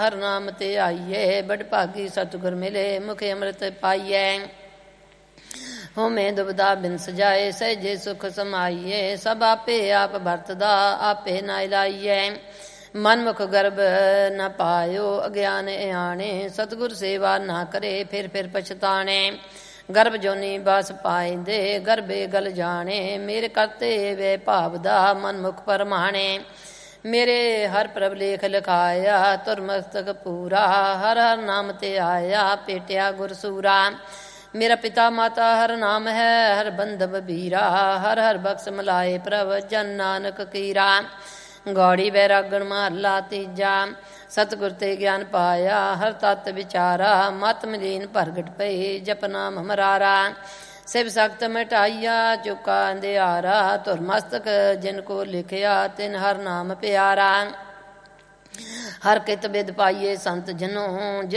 हर नाम ते आइए। बड़ भागी सतगुर मिले मुखे अमृत पाइए। होमे दुबदा बिन सजाए सहजे सुख समाइए। सब आपे आप भरतदा आपे नाय लाइए। मनमुख गर्भ न पायो अज्ञान आणे। सतगुर सेवा ना करे फिर पछताणे। गर्भ जोनी बस पाइंदे गर्भे गल जाने। मेरे करते वे भावदा मनमुख परमाणे। मेरे हर प्रभ लेख लिखाया तुर मस्तक पूरा। हर हर नाम ते आया पेटिया गुरसूरा। मेरा पिता माता हर नाम है हर बंधव बीरा। हर हर बख्श मलाए प्रभ जन नानक कीरा। गौड़ी बैरागण महला तीजा। सतगुर ते ज्ञान पाया हर तत् विचारा। मत मलीन प्रगट पई जप नाम मरारा। शिव सख्त मिटाइया चुका अंधियारा। तुर मस्तक जिनको लिखिया तिन हर नाम प्यारा। हर कित बिद पाइये संत जनों